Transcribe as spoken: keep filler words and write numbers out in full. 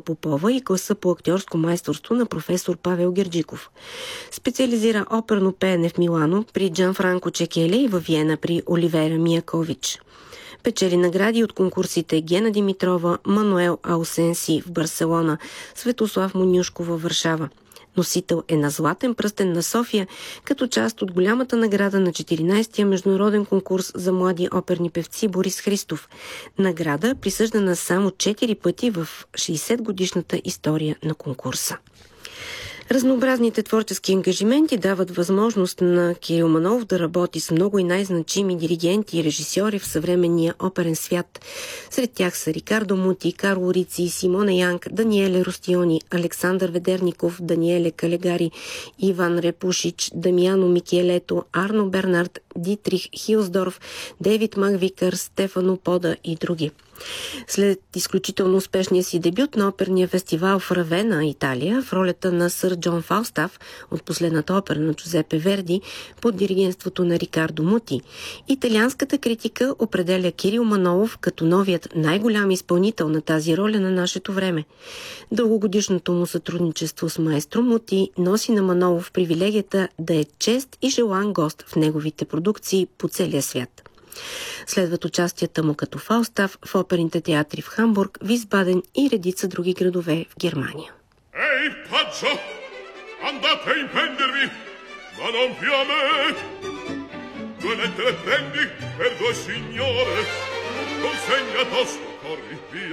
Попова и класа по актьорско майсторство на професор Павел Герджиков. Специализира оперно пеене в Милано при Джанфранко Чекеле и във Виена при Оливера Миякович. Печели награди от конкурсите Гена Димитрова, Мануел Аусенси в Барселона, Светослав Монюшко във Варшава. Носител е на Златен пръстен на София, като част от голямата награда на четиринайсетия международен конкурс за млади оперни певци Борис Христов. Награда, присъждана само четири пъти в шейсетгодишната история на конкурса. Разнообразните творчески ангажименти дават възможност на Кирил Манолов да работи с много и най-значими диригенти и режисьори в съвременния оперен свят. Сред тях са Рикардо Мути, Карло Рици, Симона Янг, Даниеле Ростиони, Александър Ведерников, Даниеле Калегари, Иван Репушич, Дамиано Микелето, Арно Бернард, Дитрих Хилсдорф, Дейвид Маквикър, Стефано Пода и други. След изключително успешния си дебют на оперния фестивал в Равена, Италия, в ролята на сър Джон Фалстаф от последната опера на Джузепе Верди под диригентството на Рикардо Мути, италианската критика определя Кирил Манолов като новият най-голям изпълнител на тази роля на нашето време. Дългогодишното му сътрудничество с маестро Мути носи на Манолов привилегията да е чест и желан гост в неговите продукции по целия свят. Следват участията му като Фалстаф в оперните театри в Хамбург, Висбаден и редица други градове в Германия. Ей, паджо! Andate a impendervi, ma non più a me! Due lettere prendi per due signore, consegna tosto, corri via!